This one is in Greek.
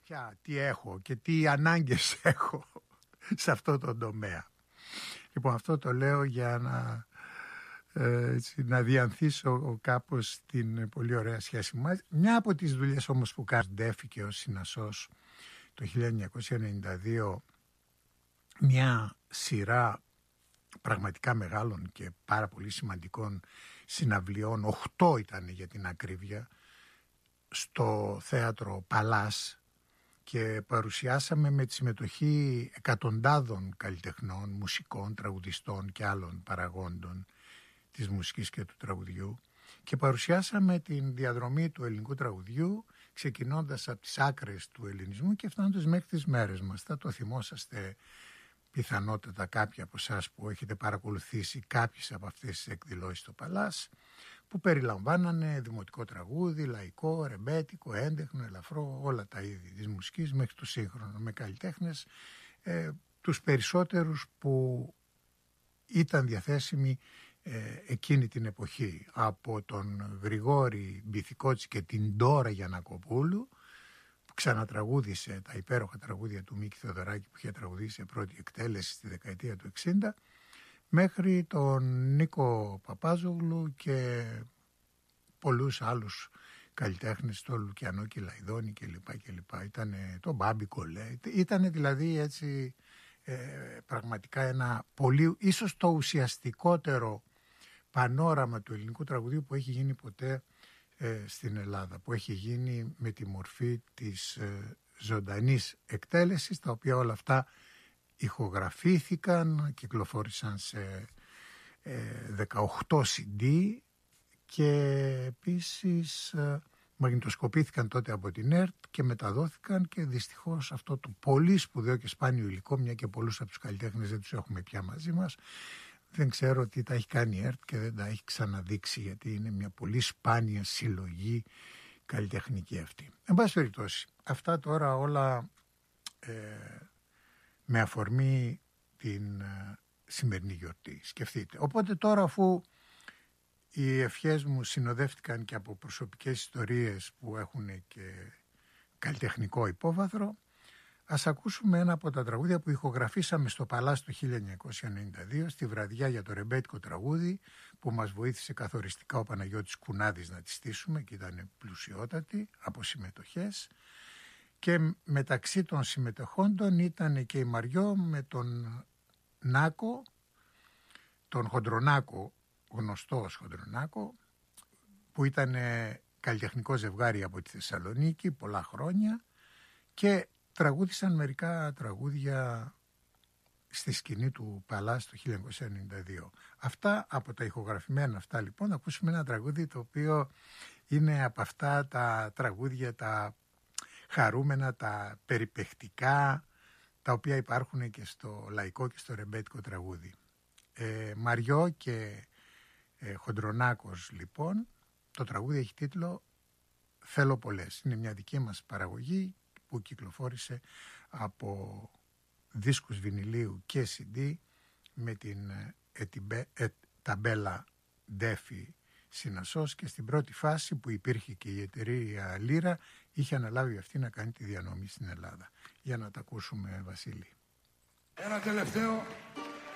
πια τι έχω και τι ανάγκες έχω σε αυτό το τομέα. Λοιπόν, αυτό το λέω για να διανθίσω κάπως την πολύ ωραία σχέση μας. Μια από τις δουλειές όμως που κάνει ντέφηκε ως συνασός το 1992, μια σειρά πραγματικά μεγάλων και πάρα πολύ σημαντικών συναυλιών, 8 ήταν για την ακρίβεια, στο θέατρο Παλάς, και παρουσιάσαμε με τη συμμετοχή εκατοντάδων καλλιτεχνών, μουσικών, τραγουδιστών και άλλων παραγόντων της μουσικής και του τραγουδιού, και παρουσιάσαμε την διαδρομή του ελληνικού τραγουδιού, ξεκινώντας από τις άκρες του ελληνισμού και φτάνοντας μέχρι τις μέρες μας. Θα το θυμόσαστε πιθανότατα κάποιοι από εσάς που έχετε παρακολουθήσει κάποιες από αυτές τις εκδηλώσεις στο Παλάς, που περιλαμβάνανε δημοτικό τραγούδι, λαϊκό, ρεμπέτικο, έντεχνο, ελαφρό, όλα τα είδη της μουσικής μέχρι το σύγχρονο, με καλλιτέχνες, τους περισσότερους που ήταν διαθέσιμοι εκείνη την εποχή, από τον Γρηγόρη Μπιθικότση και την Ντόρα Γιαννακοπούλου, που ξανατραγούδισε τα υπέροχα τραγούδια του Μίκη Θεοδωράκη που είχε τραγουδήσει σε πρώτη εκτέλεση στη δεκαετία του 60, μέχρι τον Νίκο Παπάζογλου και πολλούς άλλους καλλιτέχνες, το Λουκιανό Κυλαϊδόνη κλπ. Ήτανε το Μπάμπη Κολέ, ήτανε δηλαδή έτσι πραγματικά ένα πολύ, ίσως το ουσιαστικότερο πανόραμα του ελληνικού τραγουδίου που έχει γίνει ποτέ στην Ελλάδα, που έχει γίνει με τη μορφή της ζωντανής εκτέλεσης, τα οποία όλα αυτά ηχογραφήθηκαν, κυκλοφόρησαν σε 18 CD και επίσης μαγνητοσκοπήθηκαν τότε από την ΕΡΤ και μεταδόθηκαν, και δυστυχώς αυτό το πολύ σπουδαίο και σπάνιο υλικό, μια και πολλούς από τους καλλιτέχνες δεν τους έχουμε πια μαζί μας, δεν ξέρω τι τα έχει κάνει η ΕΡΤ και δεν τα έχει ξαναδείξει, γιατί είναι μια πολύ σπάνια συλλογή καλλιτεχνική αυτή. Εν πάση περιπτώσει, αυτά τώρα όλα με αφορμή την σημερινή γιορτή. Σκεφτείτε. Οπότε τώρα, αφού οι ευχές μου συνοδεύτηκαν και από προσωπικές ιστορίες που έχουν και καλλιτεχνικό υπόβαθρο, ας ακούσουμε ένα από τα τραγούδια που ηχογραφήσαμε στο Παλάς το 1992, στη βραδιά για το ρεμπέτικο τραγούδι, που μας βοήθησε καθοριστικά ο Παναγιώτης Κουνάδης να τη στήσουμε και ήταν πλουσιότατη από συμμετοχές. Και μεταξύ των συμμετεχόντων ήταν και η Μαριό με τον Νάκο, τον Χοντρονάκο, γνωστό ως Χοντρονάκο, που ήταν καλλιτεχνικό ζευγάρι από τη Θεσσαλονίκη πολλά χρόνια, και τραγούδισαν μερικά τραγούδια στη σκηνή του Παλάς το 1992. Αυτά από τα ηχογραφημένα αυτά, λοιπόν, ακούσουμε ένα τραγούδι το οποίο είναι από αυτά τα τραγούδια τα χαρούμενα, τα περιπαιχτικά, τα οποία υπάρχουν και στο λαϊκό και στο ρεμπέτικο τραγούδι. Μαριό και Χοντρονάκος, λοιπόν. Το τραγούδι έχει τίτλο «Θέλω πολλές». Είναι μια δική μας παραγωγή που κυκλοφόρησε από δίσκους βινιλίου και CD με την ταμπέλα Ντέφι συνασός, και στην πρώτη φάση που υπήρχε και η εταιρεία Λύρα είχε αναλάβει αυτή να κάνει τη διανομή στην Ελλάδα. Για να τα ακούσουμε, Βασίλη. Ένα τελευταίο